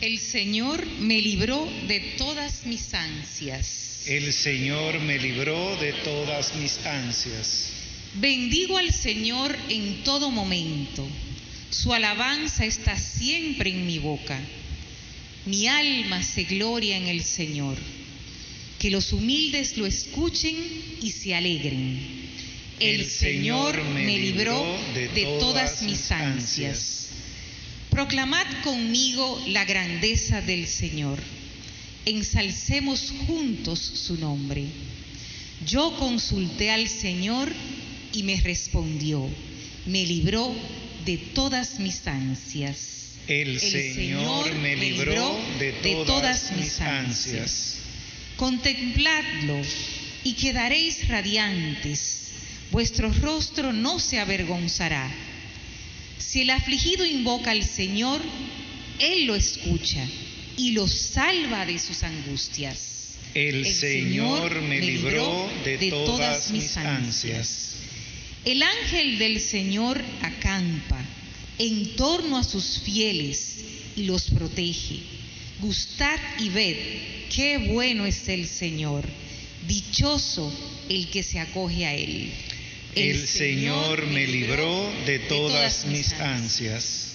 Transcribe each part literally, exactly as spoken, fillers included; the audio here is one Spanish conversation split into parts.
El Señor me libró de todas mis ansias. El Señor me libró de todas mis ansias. Bendigo al Señor en todo momento. Su alabanza está siempre en mi boca. Mi alma se gloria en el Señor. Que los humildes lo escuchen y se alegren. El, el Señor me libró de, de todas mis ansias. Proclamad conmigo la grandeza del Señor. Ensalcemos juntos su nombre. Yo consulté al Señor y me respondió. Me libró de todas mis ansias. El, el Señor, Señor me libró de todas, de todas mis ansias. ansias. Contempladlo y quedaréis radiantes. Vuestro rostro no se avergonzará. Si el afligido invoca al Señor, Él lo escucha y lo salva de sus angustias. El, el Señor, Señor me libró de, de todas, todas mis ansias. El ángel del Señor acampa en torno a sus fieles y los protege. Gustad y ved qué bueno es el Señor. Dichoso el que se acoge a Él. El, el Señor me libró de todas mis ansias.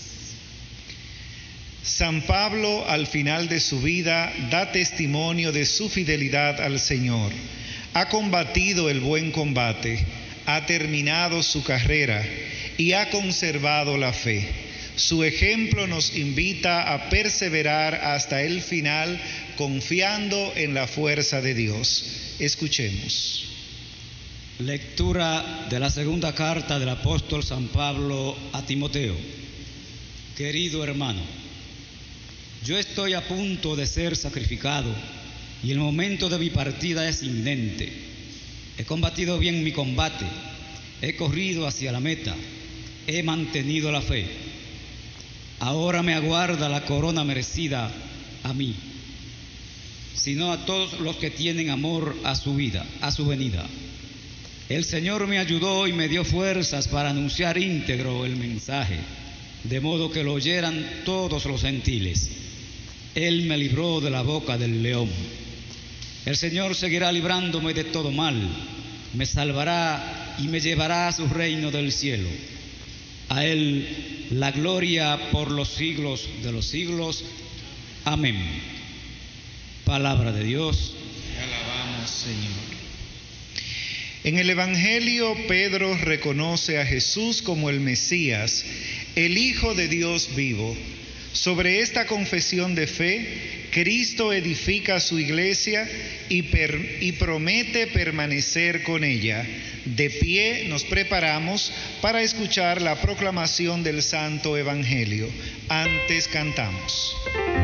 San Pablo, al final de su vida, da testimonio de su fidelidad al Señor. Ha combatido el buen combate, ha terminado su carrera y ha conservado la fe. Su ejemplo nos invita a perseverar hasta el final, confiando en la fuerza de Dios. Escuchemos. Lectura de la segunda carta del apóstol San Pablo a Timoteo. Querido hermano, yo estoy a punto de ser sacrificado y el momento de mi partida es inminente. He combatido bien mi combate, he corrido hacia la meta, he mantenido la fe. Ahora me aguarda la corona merecida a mí, sino a todos los que tienen amor a su vida, a su venida. El Señor me ayudó y me dio fuerzas para anunciar íntegro el mensaje, de modo que lo oyeran todos los gentiles. Él me libró de la boca del león. El Señor seguirá librándome de todo mal, me salvará y me llevará a su reino del cielo. A Él la gloria por los siglos de los siglos. Amén. Palabra de Dios. Te alabamos, Señor. En el Evangelio, Pedro reconoce a Jesús como el Mesías, el Hijo de Dios vivo. Sobre esta confesión de fe, Cristo edifica su iglesia y, per, y promete permanecer con ella. De pie nos preparamos para escuchar la proclamación del Santo Evangelio. Antes cantamos.